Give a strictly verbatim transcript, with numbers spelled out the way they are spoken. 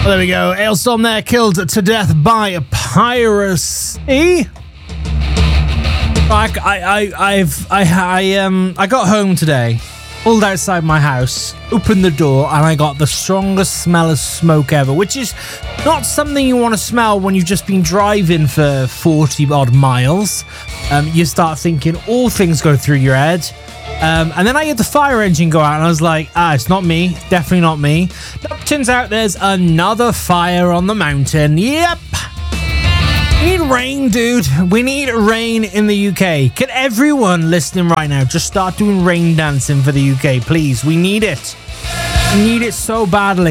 Well, there we go. Hailstorm there, killed to death by piracy. I, I, I've, I, I, um, I got home today, pulled outside my house, opened the door, and I got the strongest smell of smoke ever, which is not something you want to smell when you've just been driving for forty odd miles. Um, you start thinking all things go through your head. Um, and then I heard the fire engine go out, and I was like, ah, it's not me. Definitely not me. Nope, turns out there's another fire on the mountain. Yep. We need rain, dude. We need rain in the U K. Can everyone listening right now just start doing rain dancing for the U K, please? We need it. We need it so badly.